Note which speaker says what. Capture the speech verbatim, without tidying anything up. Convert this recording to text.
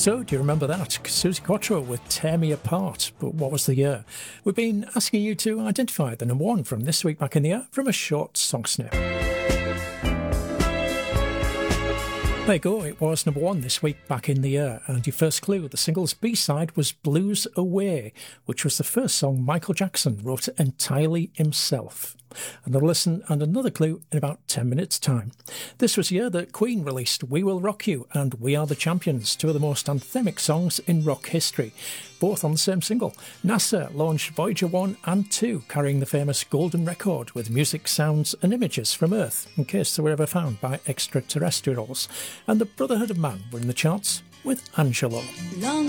Speaker 1: So, do you remember that? Suzi Quatro with Tear Me Apart. But what was the year? We've been asking you to identify the number one from This Week Back in the Year from a short song snip. There you go, it was number one this week back in the year, and your first clue, the single's B-side was Blues Away, which was the first song Michael Jackson wrote entirely himself. Another listen and another clue in about ten minutes' time. This was the year that Queen released We Will Rock You and We Are the Champions, two of the most anthemic songs in rock history, both on the same single. NASA launched Voyager one and two, carrying the famous golden record with music, sounds and images from Earth, in case they were ever found by extraterrestrials. And the Brotherhood of Man were in the charts with Angelo. Long